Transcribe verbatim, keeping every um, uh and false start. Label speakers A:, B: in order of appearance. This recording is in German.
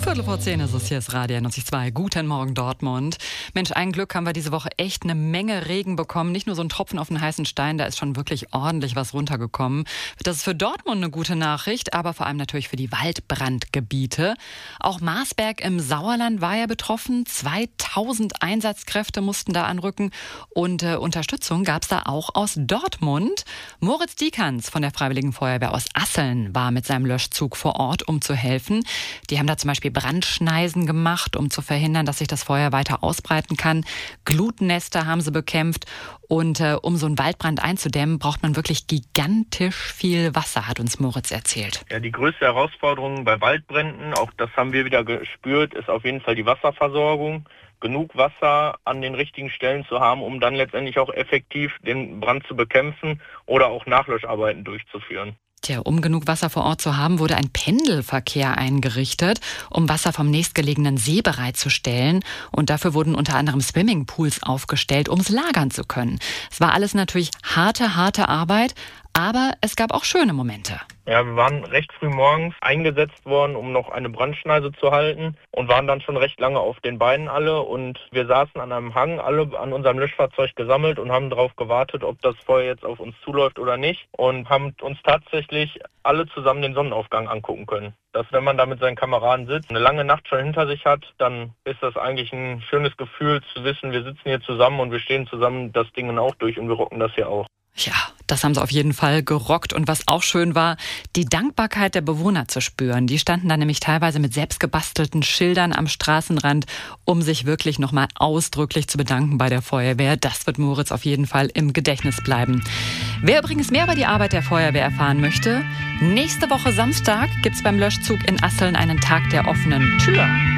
A: Viertel vor zehn ist es, hier ist Radio neunzig Komma zwei. Guten Morgen Dortmund. Mensch, ein Glück haben wir diese Woche echt eine Menge Regen bekommen. Nicht nur so ein Tropfen auf den heißen Stein, da ist schon wirklich ordentlich was runtergekommen. Das ist für Dortmund eine gute Nachricht, aber vor allem natürlich für die Waldbrandgebiete. Auch Marsberg im Sauerland war ja betroffen. zweitausend Einsatzkräfte mussten da anrücken und äh, Unterstützung gab es da auch aus Dortmund. Moritz Dieckans von der Freiwilligen Feuerwehr aus Asseln war mit seinem Löschzug vor Ort, um zu helfen. Die haben da zum Beispiel Brandschneisen gemacht, um zu verhindern, dass sich das Feuer weiter ausbreiten kann. Glutnester haben sie bekämpft. Und äh, um so einen Waldbrand einzudämmen, braucht man wirklich gigantisch viel Wasser, hat uns Moritz erzählt.
B: Ja, die größte Herausforderung bei Waldbränden, auch das haben wir wieder gespürt, ist auf jeden Fall die Wasserversorgung. Genug Wasser an den richtigen Stellen zu haben, um dann letztendlich auch effektiv den Brand zu bekämpfen oder auch Nachlöscharbeiten durchzuführen.
A: Tja, um genug Wasser vor Ort zu haben, wurde ein Pendelverkehr eingerichtet, um Wasser vom nächstgelegenen See bereitzustellen. Und dafür wurden unter anderem Swimmingpools aufgestellt, um es lagern zu können. Es war alles natürlich harte, harte Arbeit, aber es gab auch schöne Momente.
B: Ja, wir waren recht früh morgens eingesetzt worden, um noch eine Brandschneise zu halten und waren dann schon recht lange auf den Beinen alle und wir saßen an einem Hang, alle an unserem Löschfahrzeug gesammelt und haben darauf gewartet, ob das Feuer jetzt auf uns zuläuft oder nicht und haben uns tatsächlich alle zusammen den Sonnenaufgang angucken können. Dass, wenn man da mit seinen Kameraden sitzt, eine lange Nacht schon hinter sich hat, dann ist das eigentlich ein schönes Gefühl zu wissen, wir sitzen hier zusammen und wir stehen zusammen das Ding auch durch und wir rocken das hier auch.
A: Ja, das haben sie auf jeden Fall gerockt. Und was auch schön war, die Dankbarkeit der Bewohner zu spüren. Die standen da nämlich teilweise mit selbst gebastelten Schildern am Straßenrand, um sich wirklich nochmal ausdrücklich zu bedanken bei der Feuerwehr. Das wird Moritz auf jeden Fall im Gedächtnis bleiben. Wer übrigens mehr über die Arbeit der Feuerwehr erfahren möchte, nächste Woche Samstag gibt's beim Löschzug in Asseln einen Tag der offenen Tür.